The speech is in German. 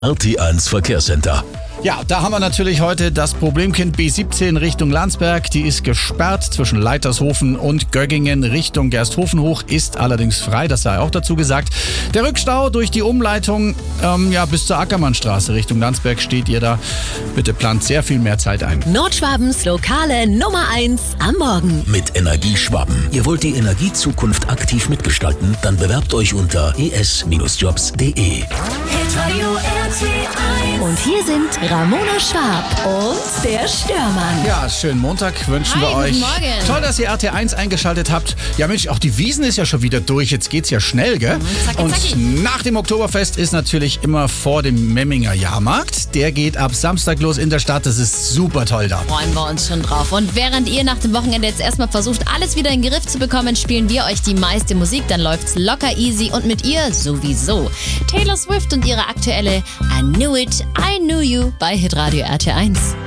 RT1 Verkehrscenter. Ja, da haben wir natürlich heute das Problemkind B17 Richtung Landsberg. Die ist gesperrt zwischen Leitershofen und Göggingen Richtung Gersthofen hoch, ist allerdings frei, das sei auch dazu gesagt. Der Rückstau durch die Umleitung bis zur Ackermannstraße Richtung Landsberg steht ihr da. Bitte plant sehr viel mehr Zeit ein. Nordschwabens lokale Nummer 1 am Morgen. Mit Energieschwaben. Ihr wollt die Energiezukunft aktiv mitgestalten? Dann bewerbt euch unter es-jobs.de. Hitradio RT1. Und hier sind Ramona Schwab und der Störmann. Ja, schönen Montag wünschen wir euch. Guten Morgen. Toll, dass ihr RT1 eingeschaltet habt. Ja Mensch, auch die Wiesn ist ja schon wieder durch. Jetzt geht's ja schnell, gell? Zacki, Und zacki. nach dem Oktoberfest ist natürlich immer vor dem Memminger Jahrmarkt. Der geht ab Samstag los in der Stadt. Das ist super toll da. Freuen wir uns schon drauf. Und während ihr nach dem Wochenende jetzt erstmal versucht, alles wieder in den Griff zu bekommen, spielen wir euch die meiste Musik. Dann läuft's locker easy und mit ihr sowieso. Taylor Swift und ihre aktuelle I Knew It, I Knew You bei Hitradio RT1.